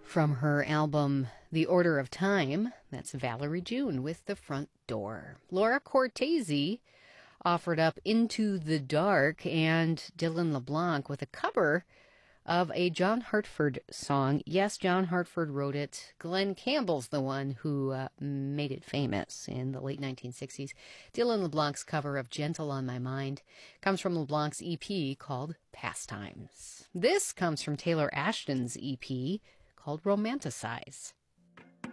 From her album The Order of Time, that's Valerie June with The Front Door. Laura Cortese offered up Into the Dark, and Dylan LeBlanc with a cover of a John Hartford song. Yes, John Hartford wrote it. Glenn Campbell's the one who made it famous in the late 1960s. Dylan LeBlanc's cover of Gentle on My Mind comes from LeBlanc's EP called Pastimes. This comes from Taylor Ashton's EP called Romanticize.